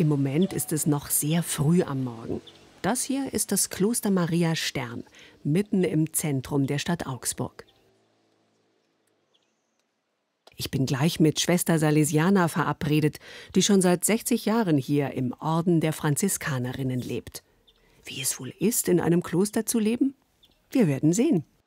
Im Moment ist es noch sehr früh am Morgen. Das hier ist das Kloster Maria Stern, mitten im Zentrum der Stadt Augsburg. Ich bin gleich mit Schwester Salesiana verabredet, die schon seit 60 Jahren hier im Orden der Franziskanerinnen lebt. Wie es wohl ist, in einem Kloster zu leben? Wir werden sehen.